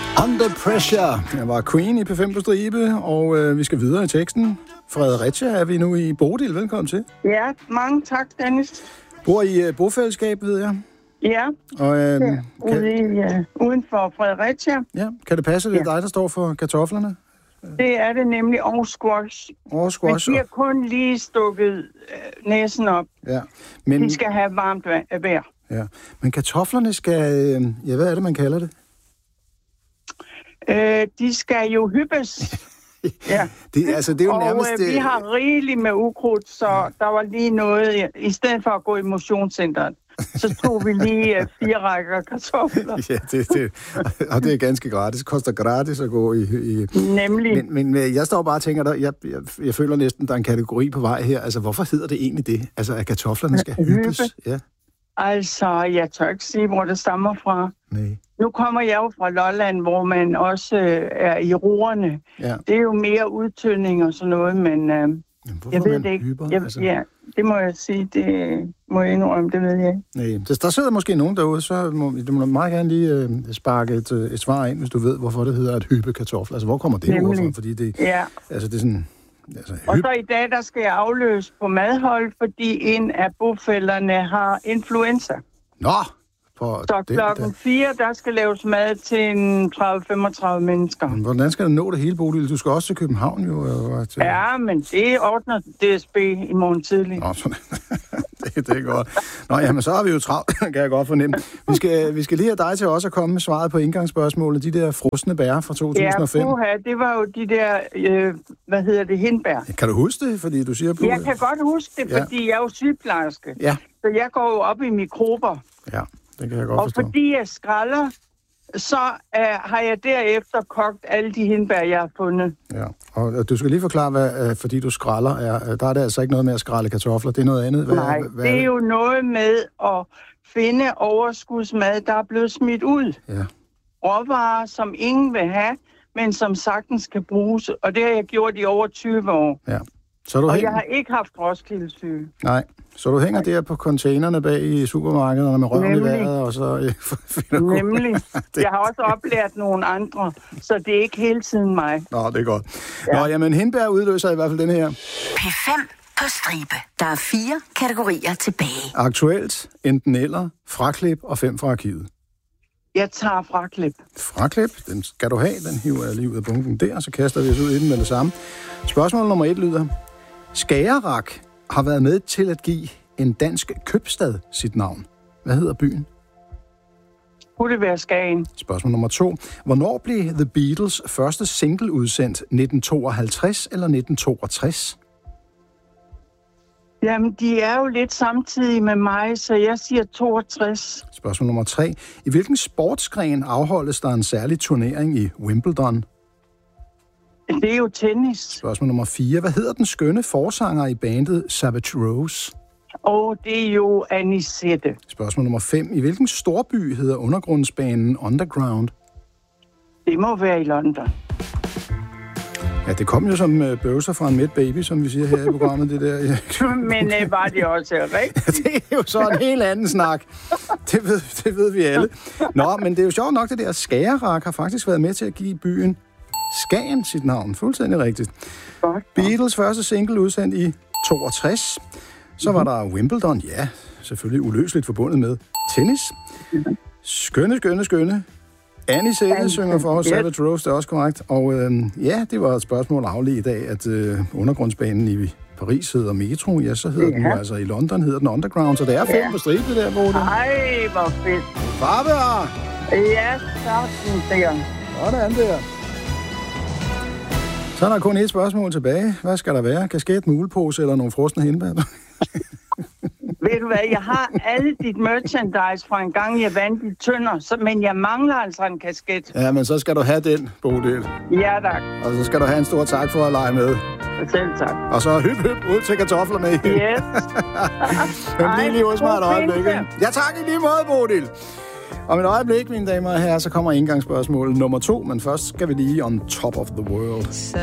Under Pressure. Jeg var Queen i P5 på stribe, og vi skal videre i teksten. Fredericia er vi nu i Bodil. Velkommen til. Ja, mange tak, Dennis. Bor i bofællesskab, ved jeg. Ja, og, uden for Fredericia. Ja, kan det passe, det er dig, der står for kartoflerne? Det er det nemlig, og squash. Og squash. Men de har kun lige stukket næsen op. Ja, men de skal have varmt vejr. Ja, men kartoflerne skal... Ja, hvad er det, man kalder det? De skal jo hyppes. Ja. Det er jo nærmest... vi har rigeligt med ukrudt, så der var lige noget... I stedet for at gå i motionscenteret, så tog vi lige 4 rækker kartofler. Ja, og det er ganske gratis. Det koster gratis at gå i... Nemlig. Men jeg står bare og tænker, jeg føler næsten, der er en kategori på vej her. Altså, hvorfor hedder det egentlig det? Altså, at kartoflerne skal hyppes? Ja. Altså, jeg tør ikke sige, hvor det stammer fra. Nej. Nu kommer jeg jo fra Lolland, hvor man også er i roerne. Ja. Det er jo mere udtynding og sådan noget, men jeg ved det ikke. Hyper, ja, det må jeg sige, det må jeg indrømme, det ved jeg ikke. Nej, der sidder måske nogen derude, så du må meget gerne lige sparke et svar ind, hvis du ved, hvorfor det hedder at hyppe kartofler. Altså, hvor kommer det ord fra? Fordi det, altså, det er sådan... Altså, og så i dag, der skal jeg afløse på madhold, fordi en af bofællerne har influenza. Nå! Så klokken 4, der skal laves mad til 30-35 mennesker. Men hvordan skal du nå det hele, Bodil? Du skal også til København, jo. Ja, men det ordner DSB i morgen tidlig. Nå, sådan. det er godt. Nå, jamen, så har vi jo travlt, kan jeg godt fornemme. Vi skal lige have dig til også at komme med svaret på indgangsspørgsmålet. De der frosne bær fra 2005. Ja, det var jo de der, hindbær. Kan du huske det, fordi du siger... Jeg kan godt huske det, fordi jeg er jo sygeplejerske. Ja. Så jeg går jo op i mikrober. Ja. Det kan jeg godt forstå. Og fordi jeg skralder, så har jeg derefter kogt alle de hindbær, jeg har fundet. Ja, og du skal lige forklare, hvad fordi du skralder, der er det altså ikke noget med at skrælle kartofler, det er noget andet. Nej, det er jo noget med at finde overskudsmad, der er blevet smidt ud. Ja. Råvarer, som ingen vil have, men som sagtens kan bruges, og det har jeg gjort i over 20 år. Ja. Jeg har ikke haft Roskilde-syge. Nej, så du hænger der på containerne bag i supermarkederne med røven i vejret, og så finder du... Nemlig. Jeg har også oplært nogle andre, så det er ikke hele tiden mig. Nå, det er godt. Ja. Nå, jamen, hindbær udløser i hvert fald den her. P5 på stribe. Der er 4 kategorier tilbage. Aktuelt, enten eller, fraklip og 5 fra arkivet. Jeg tager fraklip. Fraklip, den skal du have. Den hiver jeg lige ud af bunken der, så kaster vi os ud i den med det samme. Spørgsmål nummer 1 lyder... Skagerrak har været med til at give en dansk købstad sit navn. Hvad hedder byen? Kunne det være Skagen? Spørgsmål nummer 2. Hvornår blev The Beatles første single udsendt? 1952 eller 1962? Jamen, de er jo lidt samtidig med mig, så jeg siger 62. Spørgsmål nummer 3. I hvilken sportsgren afholdes der en særlig turnering i Wimbledon? Det er jo tennis. Spørgsmål nummer 4. Hvad hedder den skønne forsanger i bandet Savage Rose? Det er jo Anisette. Spørgsmål nummer 5. I hvilken storby hedder undergrundsbanen Underground? Det må være i London. Ja, det kom jo som bøvser fra en mæt baby, som vi siger her i programmet, det der. Ja. Men var det også rigtigt? Det er jo så en helt anden snak. Det ved vi alle. Nå, men det er jo sjovt nok, det der Skagerrak har faktisk været med til at give byen Skagen sit navn. Fuldstændig rigtigt. Beatles første single udsendt i 62. Så var der Wimbledon. Ja, selvfølgelig uløseligt forbundet med tennis. Skønne. Anisette synger for Savage Rose, det er også korrekt. Og det var et spørgsmål afledt i dag, at undergrundsbanen i Paris hedder Metro. Ja, så hedder den jo altså i London hedder den Underground. Så det er 5 på stribe der, Bodil. Ej, hvor fedt. Farve! Ja, sådan der. Sådan der. Så er der kun et spørgsmål tilbage. Hvad skal der være? Kasket, mulepose eller nogle frosne hindbær? Ved du hvad, jeg har alle dit merchandise fra en gang, jeg vandt i Tønder, men jeg mangler altså en kasket. Ja, men så skal du have den, Bodil. Ja, tak. Og så skal du have en stor tak for at lege med. Selv tak. Og så hyp ud til kartoflerne. Yes. Men lige hos mig et øjeblik. Ja, tak i lige måde, Bodil. Om et øjeblik, mine damer og herrer, så kommer indgangsspørgsmål nummer 2, men først skal vi lige on top of the world.